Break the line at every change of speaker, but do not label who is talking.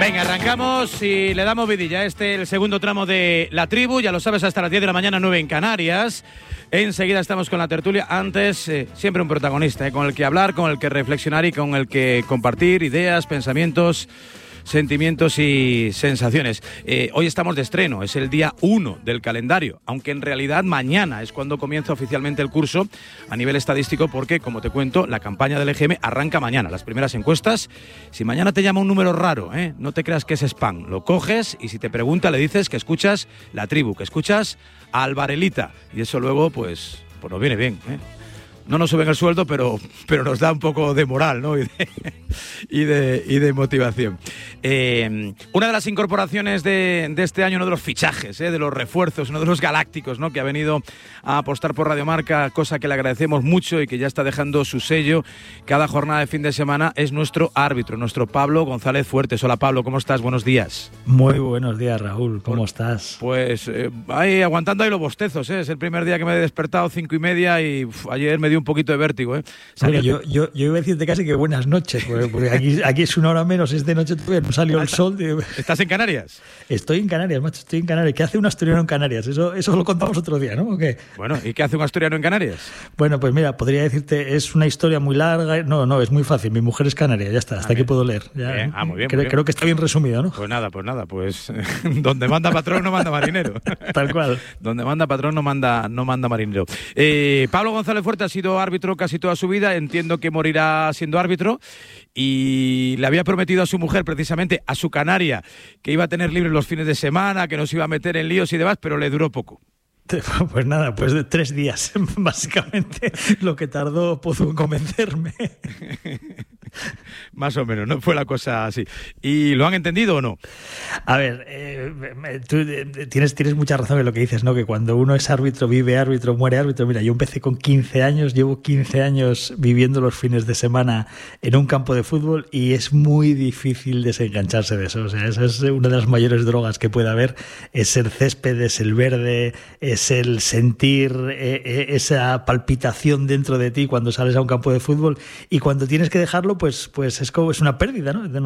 Venga, arrancamos y le damos vidilla. El segundo tramo de La Tribu, ya lo sabes, hasta las 10 de la mañana, 9 en Canarias. Enseguida estamos con la tertulia. Antes, siempre un protagonista, con el que hablar, con el que reflexionar y con el que compartir ideas, pensamientos, sentimientos y sensaciones. Hoy estamos de estreno, es el día 1 del calendario, aunque en realidad mañana es cuando comienza oficialmente el curso a nivel estadístico, porque, como te cuento, la campaña del EGM arranca mañana. Las primeras encuestas, si mañana te llama un número raro, no te creas que es spam, lo coges y si te pregunta le dices que escuchas La Tribu, que escuchas a Alvarelita, y eso luego pues nos viene bien, No nos suben el sueldo, pero nos da un poco de moral, ¿no? y de motivación. Una de las incorporaciones de este año, uno de los fichajes, de los refuerzos, uno de los galácticos, ¿no? Que ha venido a apostar por Radio Marca, cosa que le agradecemos mucho y que ya está dejando su sello cada jornada de fin de semana, es nuestro árbitro, nuestro Pablo González Fuertes. Hola Pablo, ¿cómo estás? Buenos días.
Muy buenos días, Raúl. ¿Cómo estás?
Pues ahí aguantando ahí los bostezos, Es el primer día que me he despertado 5:30 y ayer me dio un poquito de vértigo,
Bueno, yo iba a decirte casi que buenas noches, porque aquí es una hora menos, es de noche todavía, no salió el sol.
¿Estás en Canarias?
Estoy en Canarias, macho, estoy en Canarias. ¿Qué hace un asturiano en Canarias? Eso lo contamos otro día, ¿no? ¿O qué?
Bueno, ¿y qué hace un asturiano en Canarias?
Bueno, pues mira, podría decirte, es una historia muy larga. No, es muy fácil. Mi mujer es canaria, ya está, hasta aquí puedo leer. Ya,
muy bien.
Creo que está bien resumido, ¿no?
Pues nada, donde manda patrón no manda marinero.
Tal cual.
Donde manda patrón no manda marinero. Pablo González Fuerte ha sido árbitro casi toda su vida, entiendo que morirá siendo árbitro, y le había prometido a su mujer, precisamente a su canaria, que iba a tener libre los fines de semana, que no se iba a meter en líos y demás, pero le duró poco.
Pues nada, pues de 3 días, básicamente, lo que tardó Pozo en convencerme.
Más o menos, ¿no? Fue la cosa así. ¿Y lo han entendido o no?
A ver, tú tienes mucha razón en lo que dices, ¿no? Que cuando uno es árbitro, vive árbitro, muere árbitro. Mira, yo empecé con 15 años, llevo 15 años viviendo los fines de semana en un campo de fútbol y es muy difícil desengancharse de eso. O sea, esa es una de las mayores drogas que puede haber, es el césped, es el verde, es el sentir esa palpitación dentro de ti cuando sales a un campo de fútbol, y cuando tienes que dejarlo, pues es una pérdida, ¿no?